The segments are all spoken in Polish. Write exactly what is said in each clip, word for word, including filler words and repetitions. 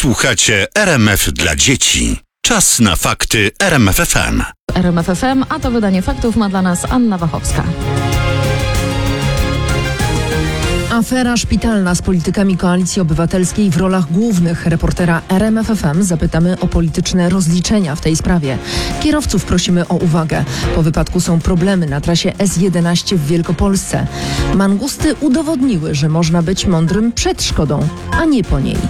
Słuchacie R M F dla dzieci. Czas na fakty R M F F M. R M F F M, a to wydanie faktów ma dla nas Anna Wachowska. Afera szpitalna z politykami Koalicji Obywatelskiej w rolach głównych. Reportera R M F F M zapytamy o polityczne rozliczenia w tej sprawie. Kierowców prosimy o uwagę. Po wypadku są problemy na trasie S jedenaście w Wielkopolsce. Mangusty udowodniły, że można być mądrym przed szkodą, a nie po niej.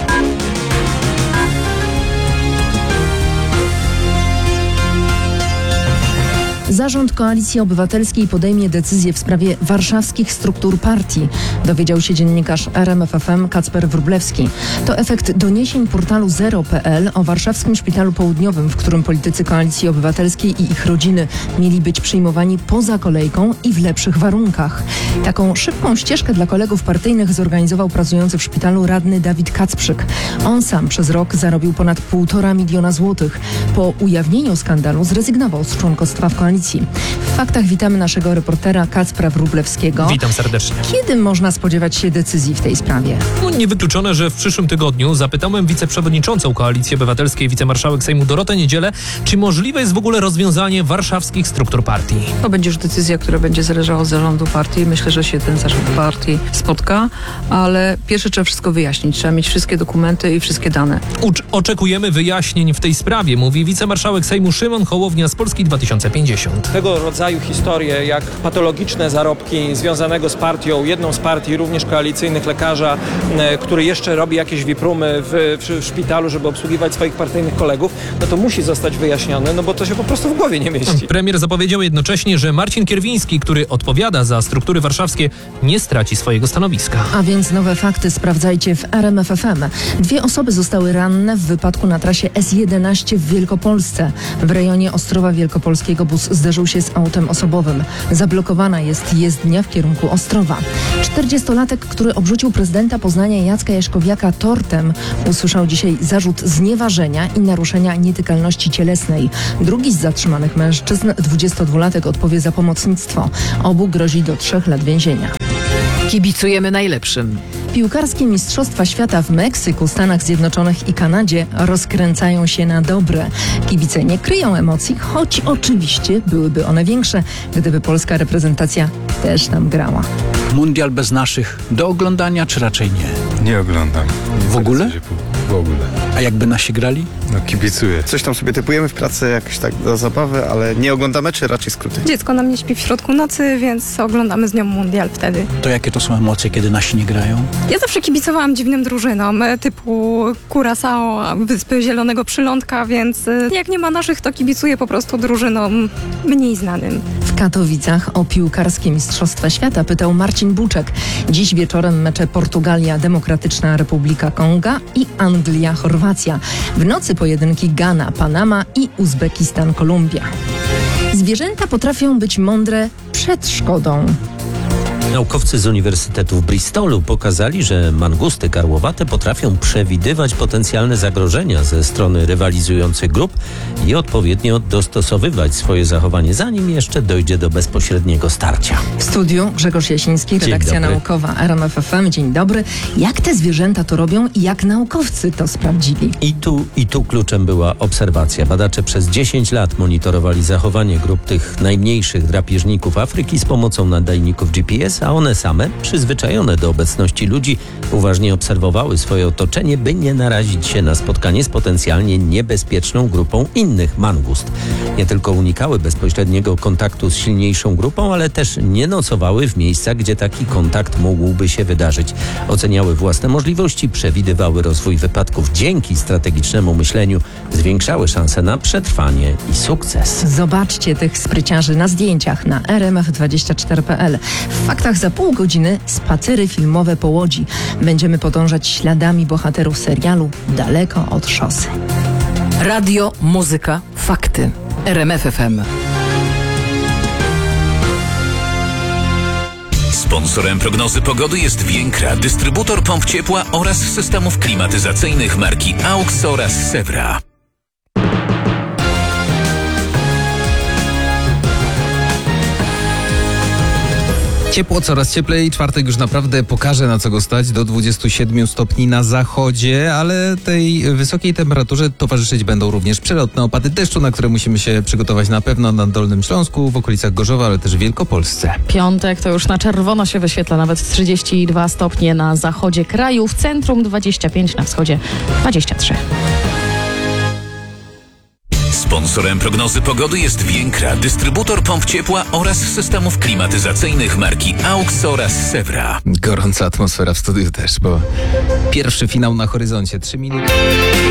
Zarząd Koalicji Obywatelskiej podejmie decyzję w sprawie warszawskich struktur partii, dowiedział się dziennikarz R M F F M Kacper Wróblewski. To efekt doniesień portalu zero kropka p l o warszawskim szpitalu południowym, w którym politycy Koalicji Obywatelskiej i ich rodziny mieli być przyjmowani poza kolejką i w lepszych warunkach. Taką szybką ścieżkę dla kolegów partyjnych zorganizował pracujący w szpitalu radny Dawid Kacprzyk. On sam przez rok zarobił ponad półtora miliona złotych. Po ujawnieniu skandalu zrezygnował z członkostwa w koalicji. W faktach witamy naszego reportera Kacpra Wróblewskiego. Witam serdecznie. Kiedy można spodziewać się decyzji w tej sprawie? No, niewykluczone, że w przyszłym tygodniu zapytałem wiceprzewodniczącą Koalicji Obywatelskiej, wicemarszałek Sejmu Dorotę Niedzielę, czy możliwe jest w ogóle rozwiązanie warszawskich struktur partii. To będzie już decyzja, która będzie zależała od zarządu partii. Myślę, że się ten zarząd partii spotka, ale pierwsze trzeba wszystko wyjaśnić. Trzeba mieć wszystkie dokumenty i wszystkie dane. Ucz- oczekujemy wyjaśnień w tej sprawie, mówi wicemarszałek Sejmu Szymon Hołownia z Polski dwa tysiące pięćdziesiąt. Tego rodzaju historie, jak patologiczne zarobki związanego z partią, jedną z partii, również koalicyjnych lekarza, e, który jeszcze robi jakieś wiprumy w, w, w szpitalu, żeby obsługiwać swoich partyjnych kolegów, no to musi zostać wyjaśnione, no bo to się po prostu w głowie nie mieści. Premier zapowiedział jednocześnie, że Marcin Kierwiński, który odpowiada za struktury warszawskie, nie straci swojego stanowiska. A więc nowe fakty sprawdzajcie w R M F F M. Dwie osoby zostały ranne w wypadku na trasie S jedenaście w Wielkopolsce. W rejonie Ostrowa Wielkopolskiego bus zderzył się z autem osobowym. Zablokowana jest jezdnia w kierunku Ostrowa. czterdziestolatek, który obrzucił prezydenta Poznania Jacka Jaśkowiaka tortem, usłyszał dzisiaj zarzut znieważenia i naruszenia nietykalności cielesnej. Drugi z zatrzymanych mężczyzn, dwudziestodwulatek, odpowie za pomocnictwo. Obu grozi do trzech lat więzienia. Kibicujemy najlepszym. Piłkarskie Mistrzostwa Świata w Meksyku, Stanach Zjednoczonych i Kanadzie rozkręcają się na dobre. Kibice nie kryją emocji, choć oczywiście byłyby one większe, gdyby polska reprezentacja też tam grała. Mundial bez naszych do oglądania, czy raczej nie? Nie oglądam. Nie W ogóle? W ogóle. A jakby nasi grali? No kibicuję. Coś tam sobie typujemy w pracy jakoś tak do zabawy, ale nie oglądamy, czy raczej skróty? Dziecko nam nie śpi w środku nocy, więc oglądamy z nią mundial wtedy. To jakie to są emocje, kiedy nasi nie grają? Ja zawsze kibicowałam dziwnym drużynom, typu Curaçao, Wyspy Zielonego Przylądka, więc jak nie ma naszych, to kibicuję po prostu drużynom mniej znanym. W Katowicach o piłkarskie Mistrzostwa Świata pytał Marcin Buczek. Dziś wieczorem mecze Portugalia, Demokratyczna Republika Konga i Anglia, Chorwacja. W nocy pojedynki Gana, Panama i Uzbekistan, Kolumbia. Zwierzęta potrafią być mądre przed szkodą. Naukowcy z Uniwersytetu w Bristolu pokazali, że mangusty karłowate potrafią przewidywać potencjalne zagrożenia ze strony rywalizujących grup i odpowiednio dostosowywać swoje zachowanie, zanim jeszcze dojdzie do bezpośredniego starcia. W studiu Grzegorz Jasiński, redakcja naukowa R M F F M. Dzień dobry. Jak te zwierzęta to robią i jak naukowcy to sprawdzili? I tu, i tu kluczem była obserwacja. Badacze przez dziesięć lat monitorowali zachowanie grup tych najmniejszych drapieżników Afryki z pomocą nadajników G P S, a one same, przyzwyczajone do obecności ludzi, uważnie obserwowały swoje otoczenie, by nie narazić się na spotkanie z potencjalnie niebezpieczną grupą innych mangust. Nie tylko unikały bezpośredniego kontaktu z silniejszą grupą, ale też nie nocowały w miejscach, gdzie taki kontakt mógłby się wydarzyć. Oceniały własne możliwości, przewidywały rozwój wypadków. Dzięki strategicznemu myśleniu zwiększały szanse na przetrwanie i sukces. Zobaczcie tych spryciarzy na zdjęciach na R M F dwadzieścia cztery kropka p l. W faktach za pół godziny spacery filmowe po Łodzi. Będziemy podążać śladami bohaterów serialu Daleko od szosy. Radio, muzyka, fakty. R M F F M. Sponsorem prognozy pogody jest Więkra, dystrybutor pomp ciepła oraz systemów klimatyzacyjnych marki AUX oraz Sewra. Ciepło, coraz cieplej. Czwartek już naprawdę pokaże, na co go stać. Do dwudziestu siedmiu stopni na zachodzie, ale tej wysokiej temperaturze towarzyszyć będą również przelotne opady deszczu, na które musimy się przygotować na pewno na Dolnym Śląsku, w okolicach Gorzowa, ale też w Wielkopolsce. Piątek to już na czerwono się wyświetla, nawet trzydzieści dwa stopnie na zachodzie kraju, w centrum dwadzieścia pięć, na wschodzie dwadzieścia trzy. Sponsorem prognozy pogody jest Więkra, dystrybutor pomp ciepła oraz systemów klimatyzacyjnych marki AUX oraz Sewra. Gorąca atmosfera w studiu też, bo pierwszy finał na horyzoncie. Trzy minuty.